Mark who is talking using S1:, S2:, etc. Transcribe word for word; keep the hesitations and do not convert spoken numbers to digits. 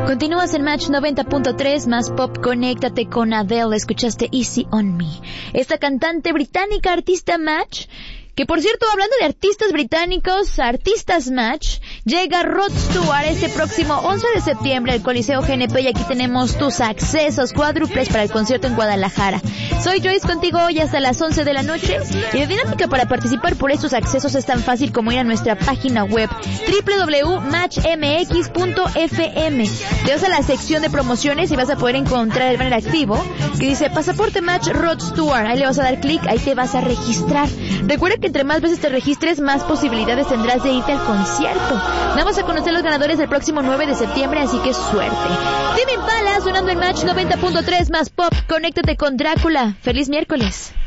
S1: Continúas en Match noventa punto tres, más pop, conéctate con Adele, escuchaste Easy on Me. Esta cantante británica, artista Match, que por cierto, hablando de artistas británicos, artistas Match, llega Rod Stewart este próximo once de septiembre al Coliseo G N P y aquí tenemos tus accesos cuádruples para el concierto en Guadalajara. Soy Joyce contigo hoy hasta las once de la noche y la dinámica para participar por estos accesos es tan fácil como ir a nuestra página web doble u doble u doble u punto match m x punto f m. Te vas a la sección de promociones y vas a poder encontrar el banner activo que dice Pasaporte Match Rod Stewart. Ahí le vas a dar clic, ahí te vas a registrar. Recuerda que entre más veces te registres, más posibilidades tendrás de irte al concierto. Vamos a conocer los ganadores el próximo nueve de septiembre, así que suerte. Tame Impala sonando en Match noventa punto tres más pop. Conéctate con Drácula. ¡Feliz miércoles!